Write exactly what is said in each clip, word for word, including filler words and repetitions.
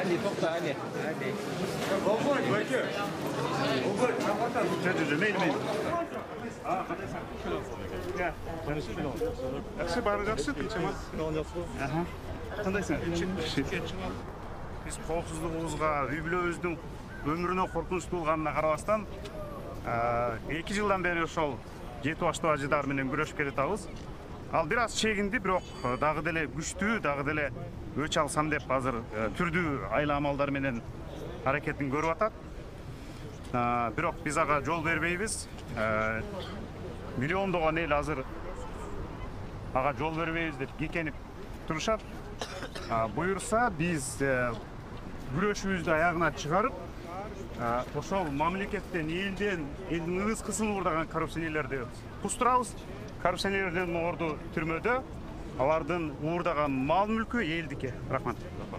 Ali, tokta Ali. Ali. Olgoy, Bayke. Olgoy, Çocuk neydi neydi? Aa, kadaysan. Ya, tanıştık. Yaxşı bari жақсы тынчымы? Аха. Кандайсың? Биз коопсуздугубузга, үй бүлөбүздүн өмүрүнө коркунуч туулганына карабастан, эки жылдан бери ошол жети баштуу ажыдар менен күрөшүп келатабыз. Ал бир аз чегинди, бирок дагы деле күчтүү, дагы деле өч алсам деп азыр түрдүү айла амалдар менен аракетин көрүп атат. Бирок биз ага жол бербейбиз. Миллиондогон эл азыр ага жол бербейбиз деп кекенип турушат. Буюрса биз күрөшүбүздү аягына чыгарып, ошол мамлекеттен, элден, элдин ыз кысымын уурдаган коррупционерлерди кустурабыз. Коррупционерлердин орду түрмөдө, алардын уурдаган мал мүлкү элдики. Рахмат.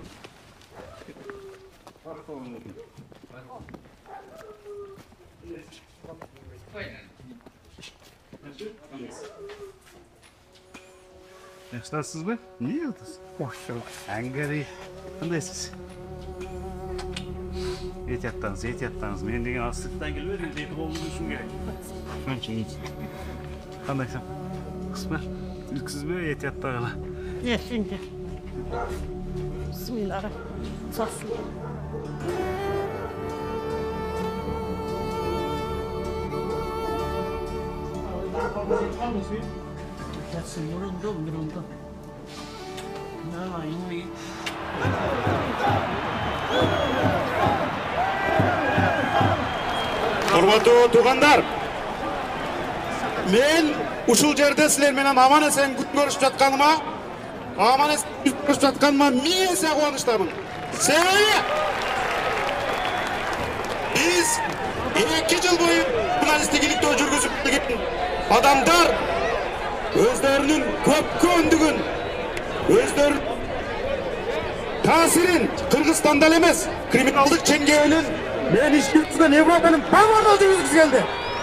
Yaxşısınızmı? Niye yıldız? Boşum. Angari. Kandaysiz? Et yattınız, et yattınız. Men degen asıktan gelmedim. Eti oldu düşün gerek. Önce et. Kandaysın? Kısmı? Üksüz mü et yattığına? Yes, şimdi. Bismillahirrahmanirrahim. Sasın. Gelsin, yoruldu, yoruldu. Ne var, ne? Урматтуу туугандар, мен ушул жерде силер менен аман эсен күткөрүшүп жатканыма, аман эсен күткөрүшүп жатканыма миң эсе кубанычтамын. Себеби биз эки жыл бою журналисттик иликтөө жүргүзүп келген адамдар өздөрүнүн көпкө өндүгүн, өздөрүнүн таасирин Кыргызстанда эле эмес, криминалдык чеңгээлин мен иш жүргүзгөн Европанын баардыгына жүргүзгүсү келди.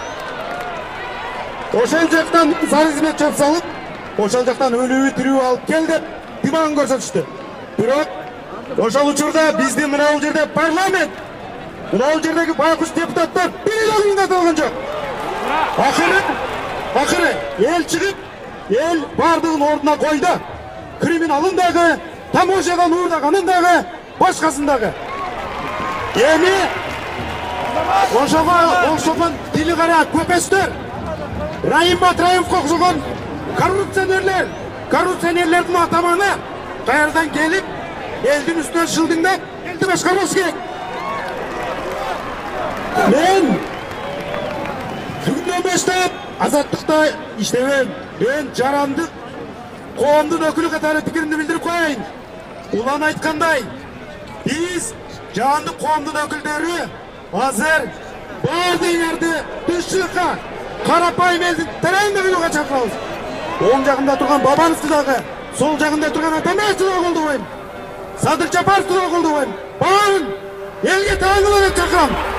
Ошол жактан зар хизмет жасалып, ошол жактан өлүү тирүү алып кел деп димагын көрсөтүштү. Бирок ошол учурда биздин мына бул жерде парламент, мына бул жердеги байкуш депутаттар бир да миңдетилген жок. Акыры, акыры эл чыгып, эл баардыгын ордуна койду. Криминалын дагы, таможнядан уурдаганын дагы, башкасын дагы. Эми ошого окшогон дили кара көпөстөр, Райым Батраевге окшогон коррупционерлер, коррупционерлердин атаманы каярдан келип, элдин үстүнөн шылдыңдап, элди башкарбаш керек. Мен күндөн баштап азаттыкта иштебейм. Мен жарандык коомдун өкүлү катары пикиримди билдирип коеюн. Улан айткандай, биз жарандык коомдун өкүлдөрү азыр баардыгыңарды тышчылыкка, карапайым элдин тереңде билүүгө чакырабыз. Оң жагында турган бабаңызды дагы, сол жагында турган атамаевди дагы колдобойм. Садыр Жапаровду дагы колдобойм. Баарын элге таанылуу деп чакырам.